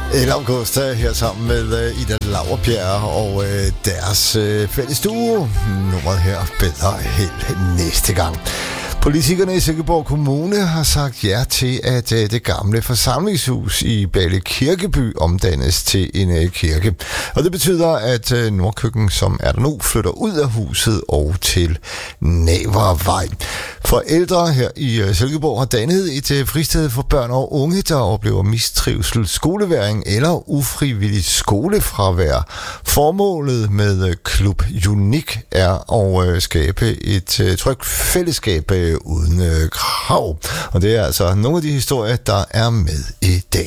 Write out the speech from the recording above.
El Augusta her sammen med Ida Lauerbjerg og deres fælles duo. Nummeret her, bedre held næste gang. Politikerne i Silkeborg Kommune har sagt ja til, at det gamle forsamlingshus i Balle Kirkeby omdannes til en kirke. Og det betyder, at Nordkøkken, som er der nu, flytter ud af huset og til Navervej. Forældre her i Silkeborg har dannet et fristed for børn og unge, der oplever mistrivsel, skoleværing eller ufrivilligt skolefravær. Formålet med Klub Unik er at skabe et trygt fællesskab uden krav. Og det er altså nogle af de historier, der er med i dag.